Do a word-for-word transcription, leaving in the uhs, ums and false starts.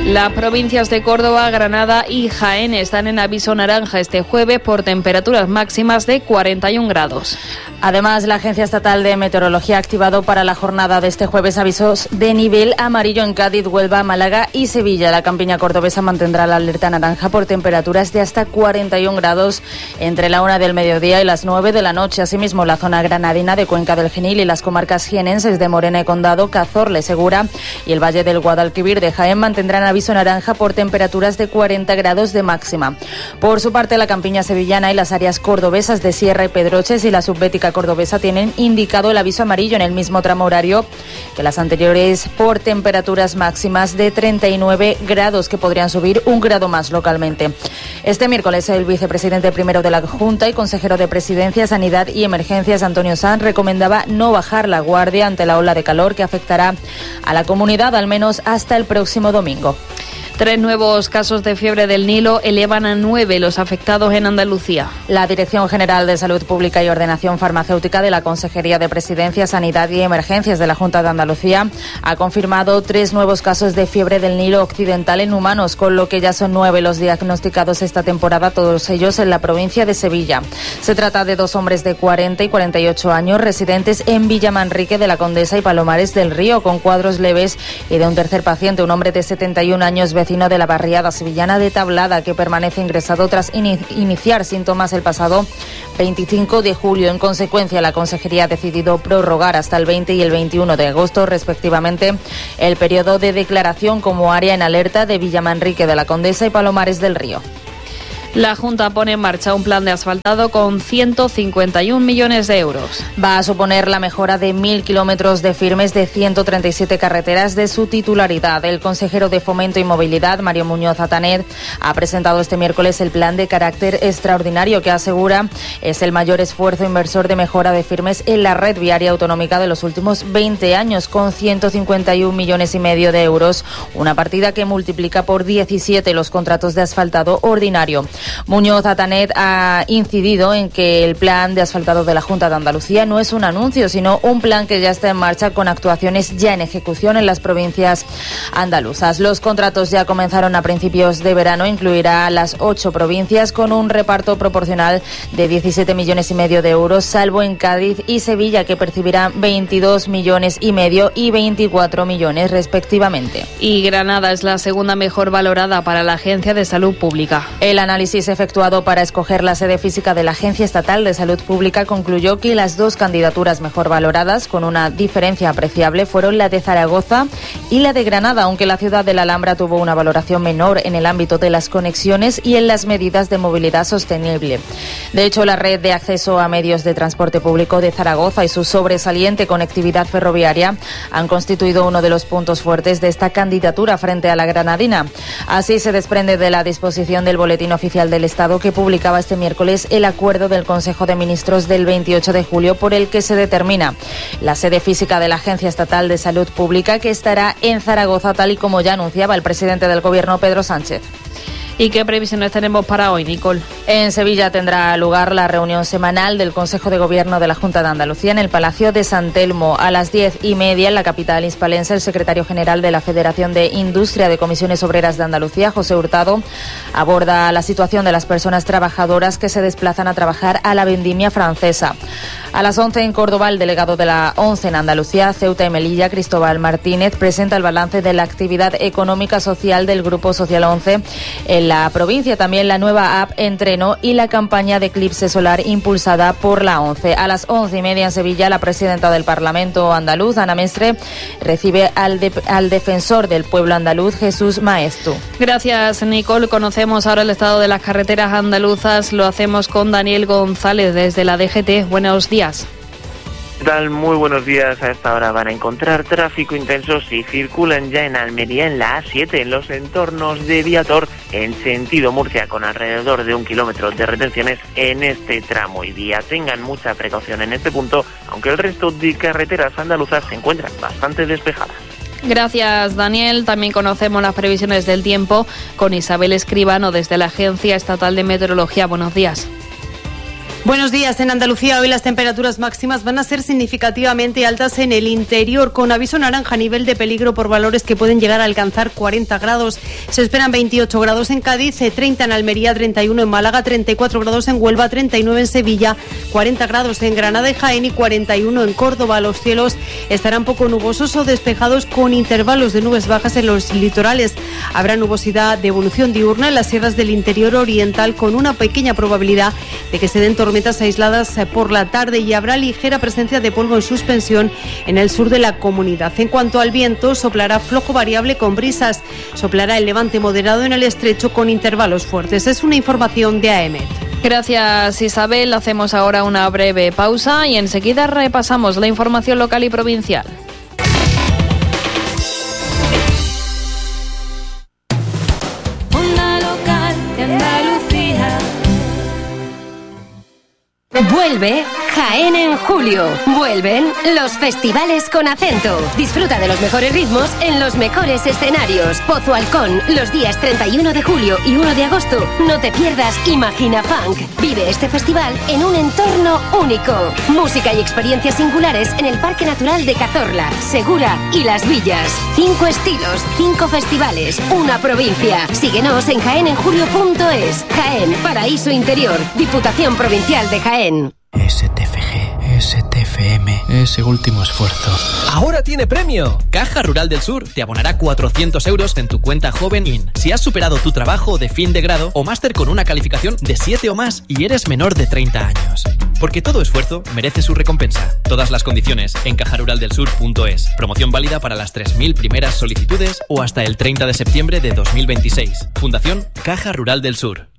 Las provincias de Córdoba, Granada y Jaén están en aviso naranja este jueves por temperaturas máximas de cuarenta y un grados. Además, la Agencia Estatal de Meteorología ha activado para la jornada de este jueves avisos de nivel amarillo en Cádiz, Huelva, Málaga y Sevilla. La campiña cordobesa mantendrá la alerta naranja por temperaturas de hasta cuarenta y un grados entre la una del mediodía y las nueve de la noche. Asimismo, la zona granadina de Cuenca del Genil y las comarcas jienenses de Morena y Condado, Cazorla, Segura y el Valle del Guadalquivir de Jaén mantendrán aviso naranja por temperaturas de cuarenta grados de máxima. Por su parte, la campiña sevillana y las áreas cordobesas de Sierra y Pedroches y la subbética cordobesa tienen indicado el aviso amarillo en el mismo tramo horario que las anteriores por temperaturas máximas de treinta y nueve grados, que podrían subir un grado más localmente. Este miércoles, el vicepresidente primero de la Junta y consejero de Presidencia, Sanidad y Emergencias, Antonio Sanz, recomendaba no bajar la guardia ante la ola de calor que afectará a la comunidad al menos hasta el próximo domingo. Tres nuevos casos de fiebre del Nilo elevan a nueve los afectados en Andalucía. La Dirección General de Salud Pública y Ordenación Farmacéutica de la Consejería de Presidencia, Sanidad y Emergencias de la Junta de Andalucía ha confirmado tres nuevos casos de fiebre del Nilo occidental en humanos, con lo que ya son nueve los diagnosticados esta temporada, todos ellos en la provincia de Sevilla. Se trata de dos hombres de cuarenta y cuarenta y ocho años residentes en Villamanrique de la Condesa y Palomares del Río, con cuadros leves, y de un tercer paciente, un hombre de setenta y un años, vecino de la barriada sevillana de Tablada, que permanece ingresado tras in- iniciar síntomas el pasado veinticinco de julio. En consecuencia, la Consejería ha decidido prorrogar hasta el veinte y el veintiuno de agosto, respectivamente, el periodo de declaración como área en alerta de Villamanrique de la Condesa y Palomares del Río. La Junta pone en marcha un plan de asfaltado con ciento cincuenta y un millones de euros. Va a suponer la mejora de mil kilómetros de firmes de ciento treinta y siete carreteras de su titularidad. El consejero de Fomento y Movilidad, Mario Muñoz Atanet, ha presentado este miércoles el plan de carácter extraordinario que asegura es el mayor esfuerzo inversor de mejora de firmes en la red viaria autonómica de los últimos veinte años, con ciento cincuenta y un millones y medio de euros, una partida que multiplica por diecisiete los contratos de asfaltado ordinario. Muñoz Atanet ha incidido en que el plan de asfaltado de la Junta de Andalucía no es un anuncio, sino un plan que ya está en marcha con actuaciones ya en ejecución en las provincias andaluzas. Los contratos ya comenzaron a principios de verano, incluirá las ocho provincias con un reparto proporcional de diecisiete millones y medio de euros, salvo en Cádiz y Sevilla, que percibirán veintidós millones y medio y veinticuatro millones respectivamente. Y Granada es la segunda mejor valorada para la Agencia de Salud Pública. El análisis efectuado para escoger la sede física de la Agencia Estatal de Salud Pública concluyó que las dos candidaturas mejor valoradas, con una diferencia apreciable, fueron la de Zaragoza y la de Granada, aunque la ciudad de la Alhambra tuvo una valoración menor en el ámbito de las conexiones y en las medidas de movilidad sostenible. De hecho, la red de acceso a medios de transporte público de Zaragoza y su sobresaliente conectividad ferroviaria han constituido uno de los puntos fuertes de esta candidatura frente a la granadina. Así se desprende de la disposición del Boletín Oficial del Estado, que publicaba este miércoles el acuerdo del Consejo de Ministros del veintiocho de julio por el que se determina la sede física de la Agencia Estatal de Salud Pública, que estará en Zaragoza, tal y como ya anunciaba el presidente del Gobierno, Pedro Sánchez. ¿Y qué previsiones tenemos para hoy, Nicole? En Sevilla tendrá lugar la reunión semanal del Consejo de Gobierno de la Junta de Andalucía en el Palacio de San Telmo. A las diez y media, en la capital hispalense, el secretario general de la Federación de Industria de Comisiones Obreras de Andalucía, José Hurtado, aborda la situación de las personas trabajadoras que se desplazan a trabajar a la vendimia francesa. A las once, en Córdoba, el delegado de la ONCE en Andalucía, Ceuta y Melilla, Cristóbal Martínez, presenta el balance de la actividad económica social del Grupo Social ONCE en la provincia, también la nueva app Entreno y la campaña de eclipse solar impulsada por la ONCE. A las once y media, en Sevilla, la presidenta del Parlamento andaluz, Ana Mestre, recibe al, de, al defensor del pueblo andaluz, Jesús Maestu. Gracias, Nicole. Conocemos ahora el estado de las carreteras andaluzas. Lo hacemos con Daniel González desde la D G T. Buenos días. ¿Qué tal? Muy buenos días. A esta hora van a encontrar tráfico intenso si circulan ya en Almería en la A siete, en los entornos de Viator, en sentido Murcia, con alrededor de un kilómetro de retenciones en este tramo y vía. Tengan mucha precaución en este punto, aunque el resto de carreteras andaluzas se encuentran bastante despejadas. Gracias, Daniel. También conocemos las previsiones del tiempo con Isabel Escribano desde la Agencia Estatal de Meteorología. Buenos días. Buenos días. En Andalucía hoy las temperaturas máximas van a ser significativamente altas en el interior, con aviso naranja a nivel de peligro por valores que pueden llegar a alcanzar cuarenta grados. Se esperan veintiocho grados en Cádiz, treinta en Almería, treinta y uno en Málaga, treinta y cuatro grados en Huelva, treinta y nueve en Sevilla, cuarenta grados en Granada y Jaén y cuarenta y uno en Córdoba. Los cielos estarán poco nubosos o despejados con intervalos de nubes bajas en los litorales. Habrá nubosidad de evolución diurna en las sierras del interior oriental, con una pequeña probabilidad de que se den tormentas aisladas por la tarde, y habrá ligera presencia de polvo en suspensión en el sur de la comunidad. En cuanto al viento, soplará flojo variable con brisas. Soplará el levante moderado en el estrecho con intervalos fuertes. Es una información de A E M E T. Gracias, Isabel. Hacemos ahora una breve pausa y enseguida repasamos la información local y provincial. Onda local de Andalucía. Vuelve Jaén en julio. Vuelven los festivales con acento. Disfruta de los mejores ritmos en los mejores escenarios. Pozo Halcón, los días treinta y uno de julio y uno de agosto. No te pierdas Imagina Funk. Vive este festival en un entorno único. Música y experiencias singulares en el Parque Natural de Cazorla, Segura y Las Villas. Cinco estilos, cinco festivales, una provincia. Síguenos en jaén en julio punto es. Jaén, paraíso interior. Diputación Provincial de Jaén. S T F G, S T F M, ese último esfuerzo. ¡Ahora tiene premio! Caja Rural del Sur te abonará cuatrocientos euros en tu cuenta Joven In si has superado tu trabajo de fin de grado o máster con una calificación de siete o más y eres menor de treinta años. Porque todo esfuerzo merece su recompensa. Todas las condiciones en caja rural del sur punto es. Promoción válida para las tres mil primeras solicitudes o hasta el treinta de septiembre de dos mil veintiséis. Fundación Caja Rural del Sur.